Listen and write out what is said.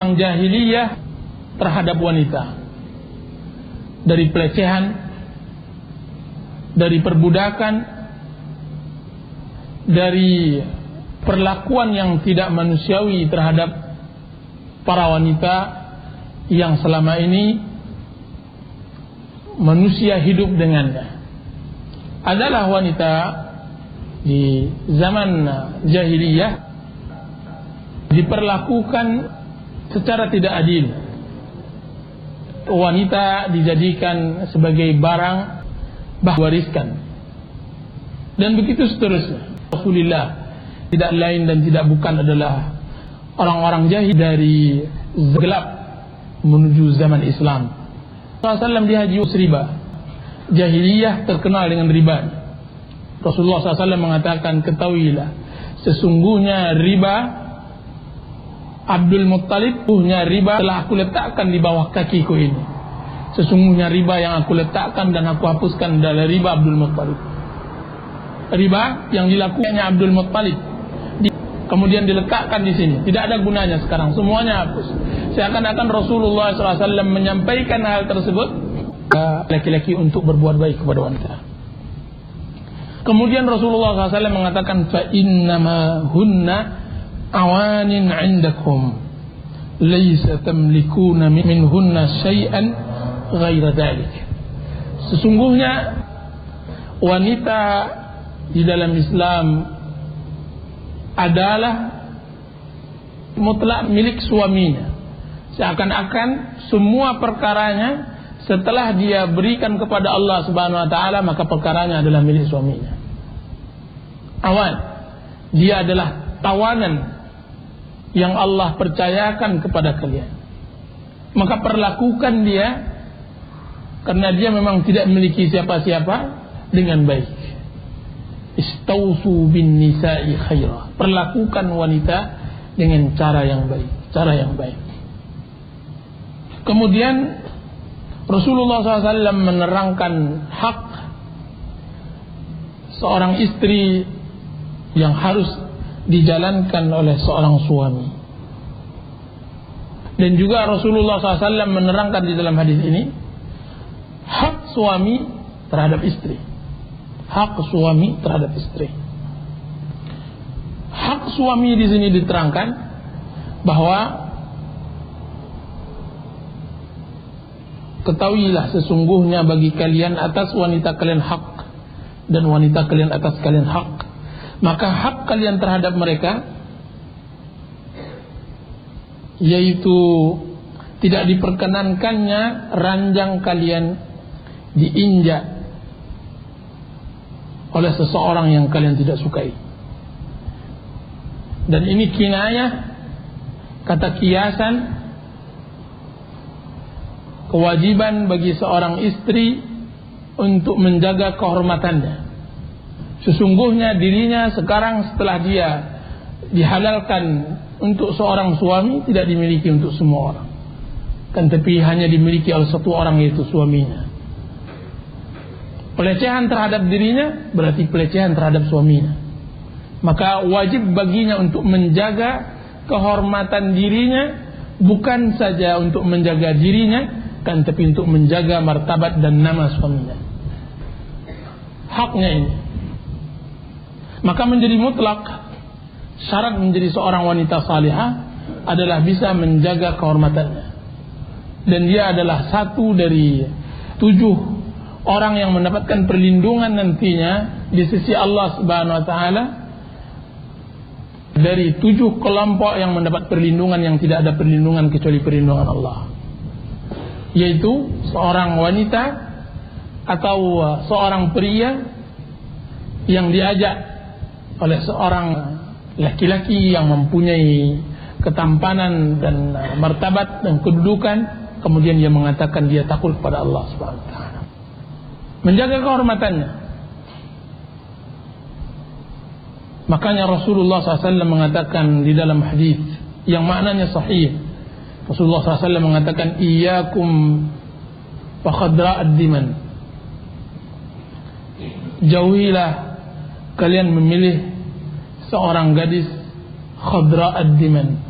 orang-orang jahiliyah terhadap wanita, dari pelecehan, dari perbudakan, dari perlakuan yang tidak manusiawi terhadap para wanita yang selama ini manusia hidup dengannya. Adalah wanita di zaman jahiliyah diperlakukan secara tidak adil. Wanita dijadikan sebagai barang wariskan, dan begitu seterusnya. Rasulullah tidak lain dan tidak bukan adalah orang-orang jahil dari gelap menuju zaman Islam. Rasulullah SAW di haji riba. Jahiliyah terkenal dengan riba. Rasulullah SAW mengatakan, ketahuilah, sesungguhnya riba, Abdul Muttalib, riba telah aku letakkan di bawah kakiku ini. Sesungguhnya riba yang aku letakkan dan aku hapuskan adalah riba Abdul Muttalib. Riba yang dilakukannya Abdul Muttalib kemudian diletakkan di sini, tidak ada gunanya sekarang, semuanya hapus. Seakan-akan Rasulullah SAW menyampaikan hal tersebut laki-laki untuk berbuat baik kepada wanita. Kemudian Rasulullah SAW mengatakan, fa innama hunna awanin 'indakum laisa tamlikuna minhunna syai'an ghaira dzalik. Sesungguhnya wanita di dalam Islam adalah mutlak milik suaminya. Seakan-akan semua perkaranya setelah dia berikan kepada Allah Subhanahu wa taala, maka perkaranya adalah milik suaminya. Awan, dia adalah tawanan yang Allah percayakan kepada kalian. Maka perlakukan dia, karena dia memang tidak memiliki siapa-siapa, dengan baik. Istausu bin nisa'i khaira. Perlakukan wanita dengan cara yang baik, cara yang baik. Kemudian Rasulullah SAW menerangkan hak seorang istri yang harus dijalankan oleh seorang suami. Dan juga Rasulullah SAW menerangkan di dalam hadis ini hak suami terhadap istri. Hak suami terhadap istri. Hak suami di sini diterangkan bahwa ketahuilah sesungguhnya bagi kalian atas wanita kalian hak, dan wanita kalian atas kalian hak. Maka hak kalian terhadap mereka yaitu tidak diperkenankannya ranjang kalian diinjak oleh seseorang yang kalian tidak sukai. Dan ini kinayah, kata kiasan, kewajiban bagi seorang istri untuk menjaga kehormatannya. Sesungguhnya dirinya sekarang setelah dia dihalalkan untuk seorang suami, tidak dimiliki untuk semua orang, kan tapi hanya dimiliki oleh satu orang, yaitu suaminya. Pelecehan terhadap dirinya berarti pelecehan terhadap suaminya. Maka wajib baginya untuk menjaga kehormatan dirinya, bukan saja untuk menjaga dirinya, kan tapi untuk menjaga martabat dan nama suaminya. Haknya ini. Maka menjadi mutlak, syarat menjadi seorang wanita salihah adalah bisa menjaga kehormatannya. Dan dia adalah satu dari 7 orang yang mendapatkan perlindungan nantinya di sisi Allah Subhanahu wa taala, dari 7 kelompok yang mendapat perlindungan yang tidak ada perlindungan kecuali perlindungan Allah, yaitu seorang wanita atau seorang pria yang diajak oleh seorang laki-laki yang mempunyai ketampanan dan martabat dan kedudukan, kemudian dia mengatakan dia takut kepada Allah Subhanahu wa taala, menjaga kehormatannya. Makanya Rasulullah SAW mengatakan di dalam hadis yang maknanya sahih, Rasulullah SAW mengatakan, iyyakum wa khadra'ad diman, jauhilah kalian memilih seorang gadis khadra'ad diman,